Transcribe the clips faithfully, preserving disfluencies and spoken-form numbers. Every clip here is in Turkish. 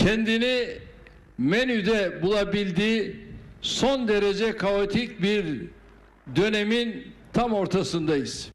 kendini menüde bulabildiği son derece kaotik bir dönemin tam ortasındayız.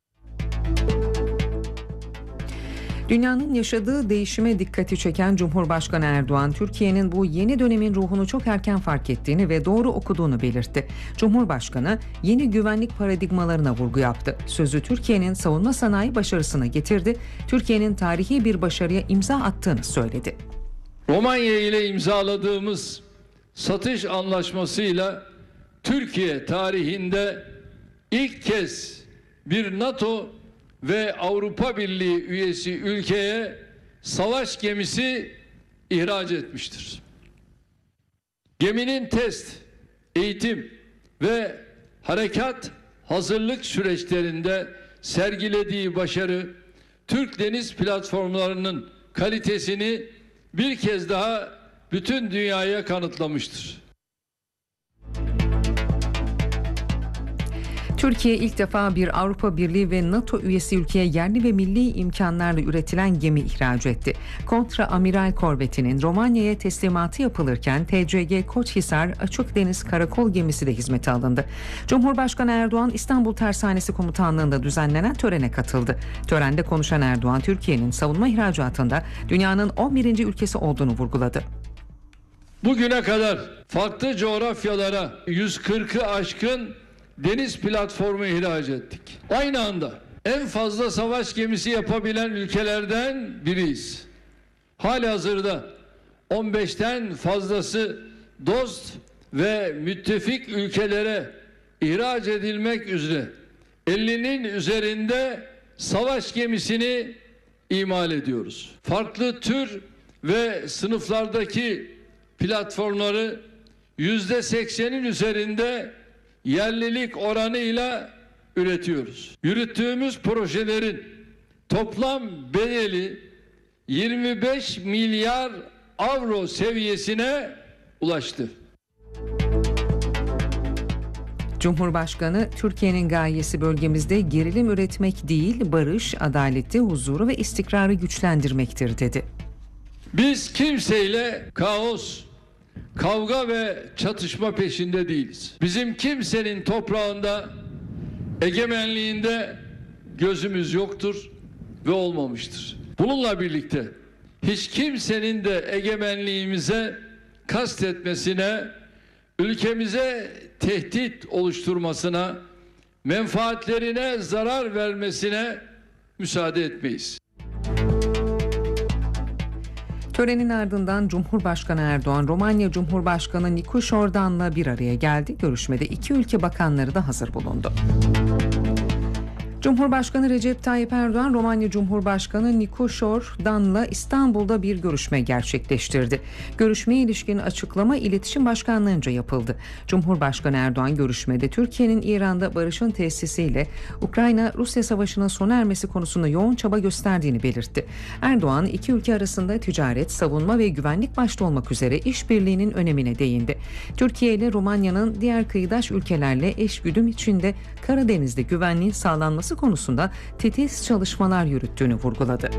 Dünyanın yaşadığı değişime dikkati çeken Cumhurbaşkanı Erdoğan, Türkiye'nin bu yeni dönemin ruhunu çok erken fark ettiğini ve doğru okuduğunu belirtti. Cumhurbaşkanı yeni güvenlik paradigmalarına vurgu yaptı. Sözü Türkiye'nin savunma sanayi başarısına getirdi. Türkiye'nin tarihi bir başarıya imza attığını söyledi. Romanya ile imzaladığımız satış anlaşmasıyla Türkiye tarihinde ilk kez bir NATO ve Avrupa Birliği üyesi ülkeye savaş gemisi ihraç etmiştir. Geminin test, eğitim ve harekat hazırlık süreçlerinde sergilediği başarı, Türk deniz platformlarının kalitesini bir kez daha bütün dünyaya kanıtlamıştır. Türkiye ilk defa bir Avrupa Birliği ve NATO üyesi ülkeye yerli ve milli imkanlarla üretilen gemi ihraç etti. Kontra amiral korvetinin Romanya'ya teslimatı yapılırken T C G Koçhisar Açık Deniz Karakol gemisi de hizmete alındı. Cumhurbaşkanı Erdoğan İstanbul Tersanesi Komutanlığı'nda düzenlenen törene katıldı. Törende konuşan Erdoğan, Türkiye'nin savunma ihracatında dünyanın on birinci ülkesi olduğunu vurguladı. Bugüne kadar farklı coğrafyalara yüz kırkı aşkın deniz platformu ihraç ettik. Aynı anda en fazla savaş gemisi yapabilen ülkelerden biriyiz. Halihazırda on beşten fazlası dost ve müttefik ülkelere ihraç edilmek üzere ellinin üzerinde savaş gemisini imal ediyoruz. Farklı tür ve sınıflardaki platformları yüzde seksenin üzerinde yerlilik oranıyla üretiyoruz. Yürüttüğümüz projelerin toplam bedeli yirmi beş milyar avro seviyesine ulaştı. Cumhurbaşkanı, Türkiye'nin gayesi bölgemizde gerilim üretmek değil, barış, adaleti, huzuru ve istikrarı güçlendirmektir dedi. Biz kimseyle kaos, kavga ve çatışma peşinde değiliz. Bizim kimsenin toprağında, egemenliğinde gözümüz yoktur ve olmamıştır. Bununla birlikte hiç kimsenin de egemenliğimize kastetmesine, ülkemize tehdit oluşturmasına, menfaatlerine zarar vermesine müsaade etmeyiz. Törenin ardından Cumhurbaşkanı Erdoğan, Romanya Cumhurbaşkanı Nicu Șordan'la bir araya geldi. Görüşmede iki ülke bakanları da hazır bulundu. Cumhurbaşkanı Recep Tayyip Erdoğan, Romanya Cumhurbaşkanı Nicu Șordan'la İstanbul'da bir görüşme gerçekleştirdi. Görüşmeye ilişkin açıklama İletişim Başkanlığı'nca yapıldı. Cumhurbaşkanı Erdoğan görüşmede Türkiye'nin İran'da barışın tesisiyle Ukrayna-Rusya savaşının sona ermesi konusunda yoğun çaba gösterdiğini belirtti. Erdoğan, iki ülke arasında ticaret, savunma ve güvenlik başta olmak üzere işbirliğinin önemine değindi. Türkiye ile Romanya'nın diğer kıyıdaş ülkelerle eşgüdüm içinde Karadeniz'de güvenliğin sağlanması konusunda titiz çalışmalar yürüttüğünü vurguladı.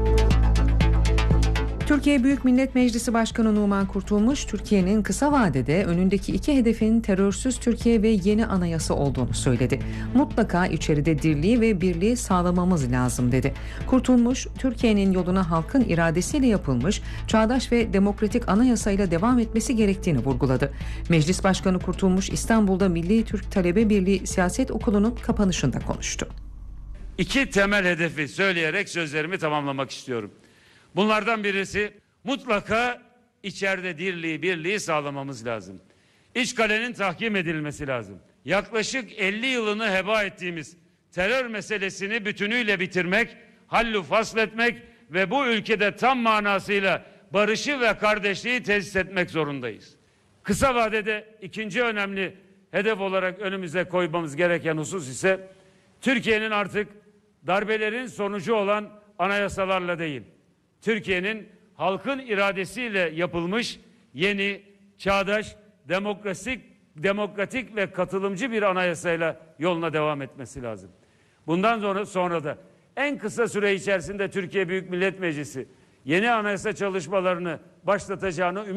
Türkiye Büyük Millet Meclisi Başkanı Numan Kurtulmuş, Türkiye'nin kısa vadede önündeki iki hedefin terörsüz Türkiye ve yeni anayasa olduğunu söyledi. Mutlaka içeride dirliği ve birliği sağlamamız lazım dedi. Kurtulmuş, Türkiye'nin yoluna halkın iradesiyle yapılmış çağdaş ve demokratik anayasayla devam etmesi gerektiğini vurguladı. Meclis Başkanı Kurtulmuş, İstanbul'da Milli Türk Talebe Birliği Siyaset Okulu'nun kapanışında konuştu. İki temel hedefi söyleyerek sözlerimi tamamlamak istiyorum. Bunlardan birisi mutlaka içeride dirliği, birliği sağlamamız lazım. İç kalenin tahkim edilmesi lazım. Yaklaşık elli yılını heba ettiğimiz terör meselesini bütünüyle bitirmek, hallu fasletmek ve bu ülkede tam manasıyla barışı ve kardeşliği tesis etmek zorundayız. Kısa vadede ikinci önemli hedef olarak önümüze koymamız gereken husus ise Türkiye'nin artık darbelerin sonucu olan anayasalarla değil, Türkiye'nin halkın iradesiyle yapılmış yeni, çağdaş, demokratik, demokratik ve katılımcı bir anayasayla yoluna devam etmesi lazım. Bundan sonra, sonra da en kısa süre içerisinde Türkiye Büyük Millet Meclisi yeni anayasa çalışmalarını başlatacağını ümit